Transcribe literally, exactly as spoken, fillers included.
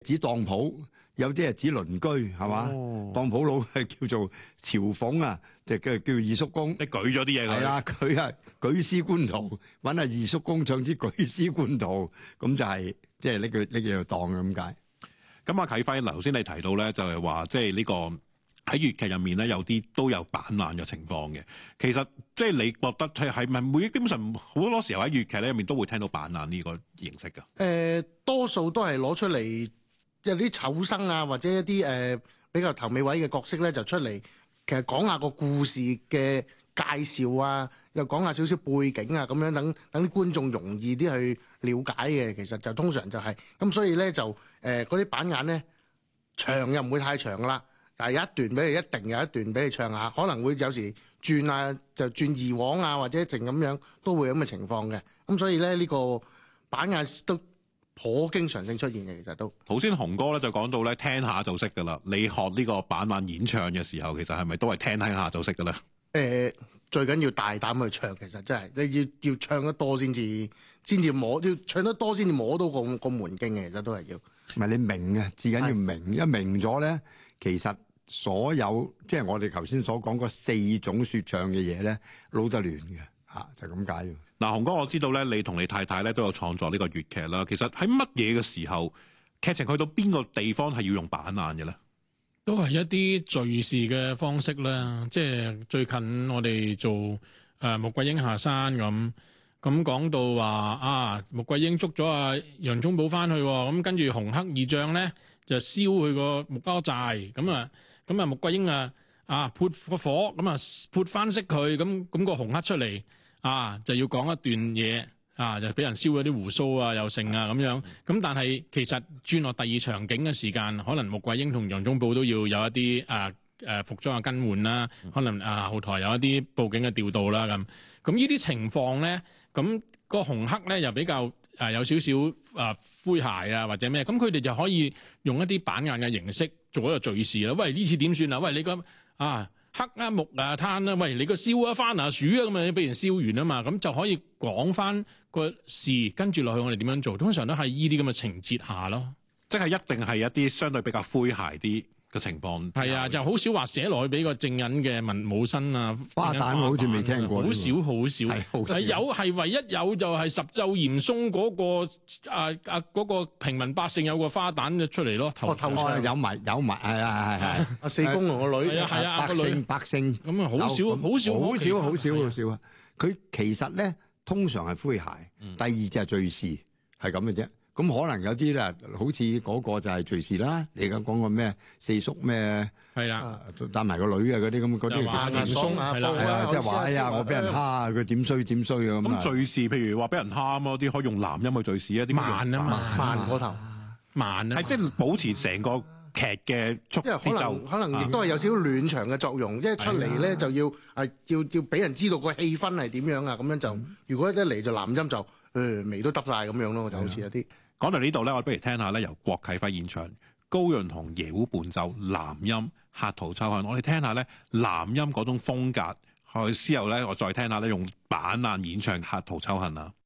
指當鋪，有啲係指鄰居，係嘛？ 哦、 當鋪佬係叫做嘲諷啊，就叫叫二叔公。 你舉咗啲嘢佢。 係啦，佢係舉絲觀圖，揾阿二叔公唱支舉絲觀圖，咁就係即係呢句呢句當咁解。 咁啊，啟輝，頭先你提到咧，就係話即係呢個喺粵劇入面咧，有啲都有板爛嘅情況嘅。其實即係你覺得係係咪每基本上好多時候喺粵劇咧入面都會聽到板爛呢個形式㗎？誒、 呃，多數都係攞出嚟。有啲丑生啊，或者一啲誒、呃、比較頭尾位嘅角色咧，就出嚟，其實講下個故事嘅介紹啊，又講下少少背景啊，咁樣等等啲觀眾容易啲去了解嘅。其實就通常就係、是、咁，所以咧就誒嗰啲板眼咧長又唔會太長噶啦，但係有一段俾你，一定有一段俾你唱下，可能會有時轉啊，就轉二往啊，或者淨咁樣都會有咁嘅情況嘅。咁所以咧呢、這個板眼都頗經常性出現嘅，其實都。 頭先雄哥咧就講到咧，聽下就識噶啦。你學呢個板眼演唱嘅時候，其實係咪都係聽聽下就識噶咧？誒、 呃，最緊要大膽去唱，其實真係你要要唱得多先至先至摸，要唱得多先至摸到個個門徑嘅，其實都係要。 唔係你明嘅，至緊要明，一明咗咧，其實所有即係、就是、我哋頭先所講嗰四種説唱嘅嘢咧，撈得亂嘅嚇，就咁解。 嗱，雄哥，我知道咧，你同你太太咧都有創作呢個粵劇啦。其實喺乜嘢嘅時候，劇情去到邊個地方係要用板眼嘅咧？ 都係一啲敘事嘅方式啦。即係最近我哋做誒、呃、穆桂英下山咁，咁講到話啊，穆桂英捉咗阿楊宗保翻去，咁跟住紅黑二將咧就燒佢個木瓜寨，咁啊咁啊穆桂英啊啊潑個火，咁啊潑翻熄佢，咁咁個紅黑出嚟。啊，就要講一段嘢啊，就俾人燒咗啲鬍鬚啊，又剩啊咁樣。咁但係其實轉落第二場景嘅時間，可能穆桂英同楊宗保都要有一啲啊誒服裝嘅更換啦，可能啊後台有一啲佈景嘅調度啦咁。咁呢啲情況咧，咁個紅黑咧又比較啊有少少啊詼諧啊或者咩，咁佢哋就可以用一啲板眼嘅形式做一個敘事啦。喂，呢次點算啊？喂，你個啊〜黑啊木啊攤啊，喂你個燒啊番啊鼠啊咁啊，俾人燒完啊嘛，咁就可以講翻個事，跟住落去我哋點樣做，通常都係依啲咁嘅情節下咯， 即係一定係一啲相對比較詼諧啲嘅情況。係啊，就好少話寫落去俾個正人嘅文武生啊， 花旦我好似未聽過， 好少好少，係有係唯一有就係十奏嚴嵩嗰個啊啊嗰個平民百姓有個花旦嘅出嚟咯，頭頭唱有埋有埋係啊係係阿四公同個女， 係啊係啊百姓百姓咁啊好少好少好少好少好少啊！佢其實咧通常係詼諧，第二就係敘事，係咁嘅啫。咁可能有啲咧，好似嗰個就係敘事啦。你而家講個咩四叔咩？ 係啦， 帶埋個女啊嗰啲咁嗰啲。 話嚴嵩啊， 係啊，即係話哎呀，我俾人蝦，佢點衰點衰啊咁。 咁敘事，譬如話俾人蝦嗰啲，可以用南音去敘事啊？點慢啊嘛， 慢嗰頭， 慢啊， 係即係保持成個劇嘅速節奏。 可能亦都係有少少暖場嘅作用，一出嚟咧就要啊要要俾人知道個氣氛係點樣啊，咁樣就如果一嚟就南音就。誒眉都耷晒咁樣咯，就好似有啲講到呢度咧，我不如聽下咧由郭啟輝演唱高潤同耶胡伴奏南音客途秋恨。我哋聽下咧南音嗰種風格，去之後咧我再聽下咧用板眼演唱客途秋恨啊。